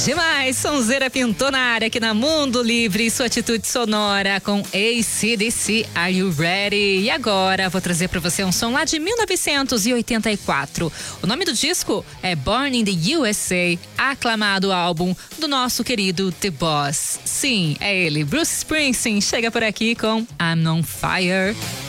Demais, sonzeira pintou na área aqui na Mundo Livre, sua atitude sonora com AC/DC, Are You Ready? E agora vou trazer para você um som lá de 1984. O nome do disco é Born in the USA, aclamado álbum do nosso querido The Boss. Sim, é ele, Bruce Springsteen, chega por aqui com I'm on Fire.